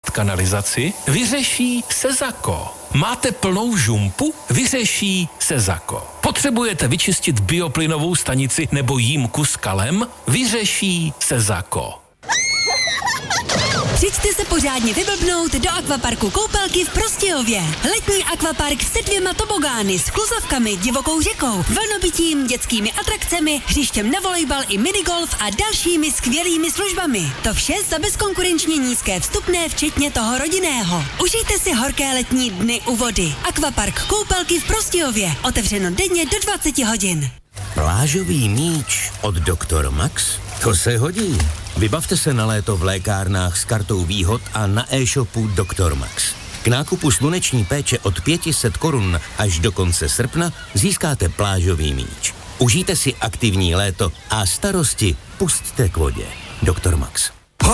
čistit kanalizaci? Vyřeší Sezako. Máte plnou žumpu? Vyřeší Sezako. Potřebujete vyčistit bioplynovou stanici nebo jímku s kalem? Vyřeší Sezako. Přijďte se pořádně vyblbnout do akvaparku Koupelky v Prostějově. Letní akvapark se 2 tobogány, s kluzavkami, divokou řekou, vlnobytím, dětskými atrakcemi, hřištěm na volejbal i minigolf a dalšími skvělými službami. To vše za bezkonkurenčně nízké vstupné, včetně toho rodinného. Užijte si horké letní dny u vody. Akvapark Koupelky v Prostějově. Otevřeno denně do 20 hodin. Plážový míč od Dr. Max? To se hodí. Vybavte se na léto v lékárnách s kartou výhod a na e-shopu Dr. Max. K nákupu sluneční péče od 500 korun až do konce srpna získáte plážový míč. Užijte si aktivní léto a starosti pusťte k vodě. Dr. Max.